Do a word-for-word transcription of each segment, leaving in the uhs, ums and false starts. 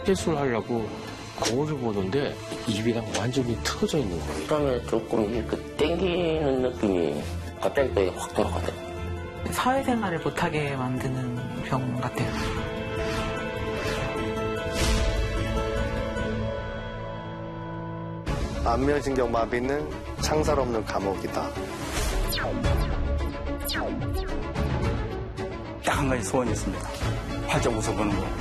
해수를 하려고 거울을 보는데 입이 그냥 완전히 틀어져 있는 거예요. 처음에 조금 이렇게 땡기는 느낌이 갑자기 또 확 돌아가네. 사회생활을 못하게 만드는 병 같아요. 안면신경 마비는 창살 없는 감옥이다. 딱 한 가지 소원이 있습니다. 활짝 웃어보는 거.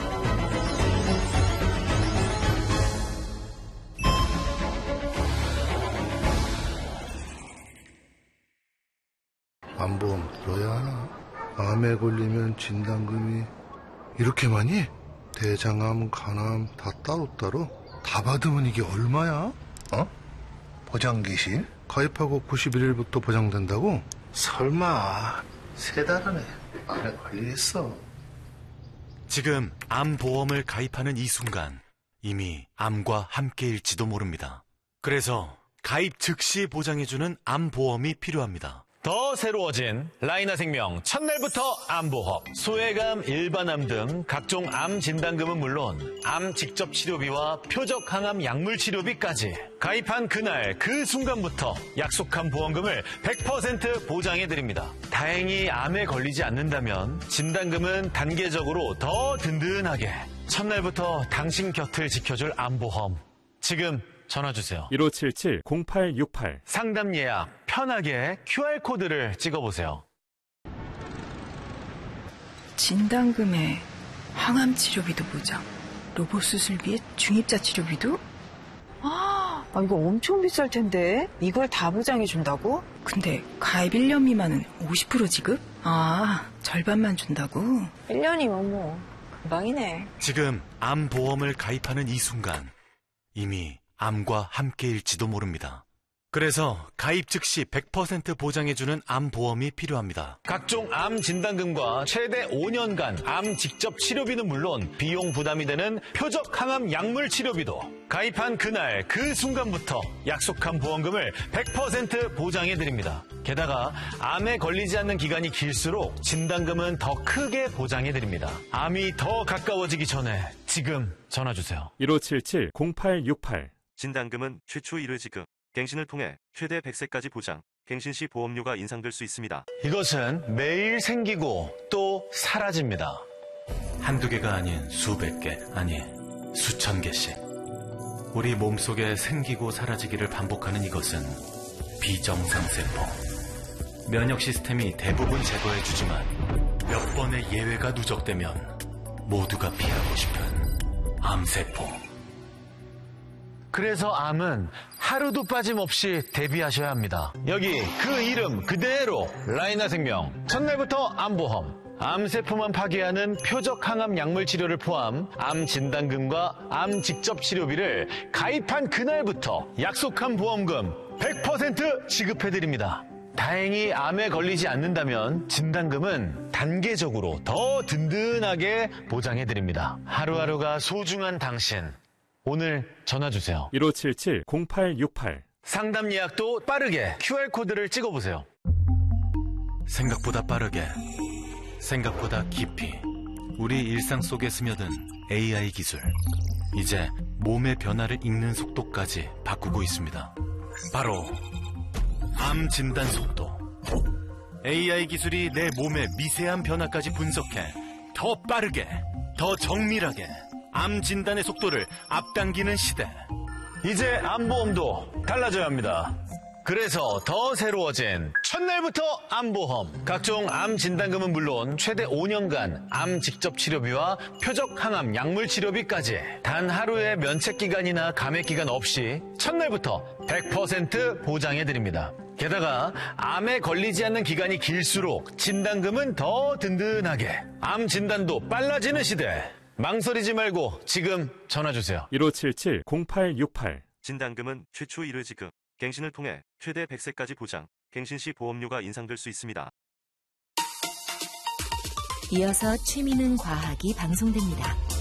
암보험 들어야 하나? 암에 걸리면 진단금이 이렇게 많이? 대장암, 간암 다 따로따로? 다 받으면 이게 얼마야? 어? 보장기실? 가입하고 구십일 일부터 보장된다고? 설마 세 달 안에 암에 걸리겠어? 지금 암보험을 가입하는 이 순간 이미 암과 함께일지도 모릅니다. 그래서 가입 즉시 보장해주는 암보험이 필요합니다. 더 새로워진 라이나생명 첫날부터 암보험. 소외감, 일반암 등 각종 암 진단금은 물론 암 직접 치료비와 표적 항암 약물 치료비까지 가입한 그날 그 순간부터 약속한 보험금을 백 퍼센트 보장해드립니다. 다행히 암에 걸리지 않는다면 진단금은 단계적으로 더 든든하게 첫날부터 당신 곁을 지켜줄 암보험. 지금 전화주세요. 일오칠칠 공팔육팔. 상담 예약 편하게 큐알코드를 찍어보세요. 진단금에 항암 치료비도 보장, 로봇 수술비에 중입자 치료비도? 아, 아, 이거 엄청 비쌀 텐데 이걸 다 보장해 준다고? 근데 가입 일 년 미만은 오십 퍼센트 지급? 아, 절반만 준다고? 일 년이면 뭐 금방이네. 지금 암보험을 가입하는 이 순간 이미 암과 함께일지도 모릅니다. 그래서 가입 즉시 백 퍼센트 보장해주는 암보험이 필요합니다. 각종 암 진단금과 최대 오 년간 암 직접 치료비는 물론 비용 부담이 되는 표적 항암 약물 치료비도 가입한 그날 그 순간부터 약속한 보험금을 백 퍼센트 보장해드립니다. 게다가 암에 걸리지 않는 기간이 길수록 진단금은 더 크게 보장해드립니다. 암이 더 가까워지기 전에 지금 전화주세요. 일오칠칠 공팔육팔. 진단금은 최초 일 회 지급, 갱신을 통해 최대 백 세까지 보장, 갱신 시 보험료가 인상될 수 있습니다. 이것은 매일 생기고 또 사라집니다. 한두 개가 아닌 수백 개, 아니 수천 개씩. 우리 몸속에 생기고 사라지기를 반복하는 이것은 비정상세포. 면역 시스템이 대부분 제거해주지만 몇 번의 예외가 누적되면 모두가 피하고 싶은 암세포. 그래서 암은 하루도 빠짐없이 대비하셔야 합니다. 여기 그 이름 그대로 라이나생명 첫날부터 암보험. 암세포만 파괴하는 표적 항암 약물 치료를 포함 암 진단금과 암 직접 치료비를 가입한 그날부터 약속한 보험금 백 퍼센트 지급해드립니다. 다행히 암에 걸리지 않는다면 진단금은 단계적으로 더 든든하게 보장해드립니다. 하루하루가 소중한 당신. 오늘 전화주세요. 일오칠칠 공팔육팔. 상담 예약도 빠르게 큐알코드를 찍어보세요. 생각보다 빠르게, 생각보다 깊이 우리 일상 속에 스며든 에이아이 기술. 이제 몸의 변화를 읽는 속도까지 바꾸고 있습니다. 바로 암 진단 속도. 에이아이 기술이 내 몸의 미세한 변화까지 분석해 더 빠르게, 더 정밀하게 암 진단의 속도를 앞당기는 시대. 이제 암보험도 달라져야 합니다. 그래서 더 새로워진 첫날부터 암보험. 각종 암 진단금은 물론 최대 오 년간 암 직접 치료비와 표적 항암 약물 치료비까지 단 하루의 면책 기간이나 감액 기간 없이 첫날부터 백 퍼센트 보장해드립니다. 게다가 암에 걸리지 않는 기간이 길수록 진단금은 더 든든하게, 암 진단도 빨라지는 시대. 망설이지 말고 지금 전화주세요. 일오칠칠 공팔육팔. 진단금은 최초 일 회 지급, 갱신을 통해 최대 백 세까지 보장, 갱신 시 보험료가 인상될 수 있습니다. 이어서 취미는 과학이 방송됩니다.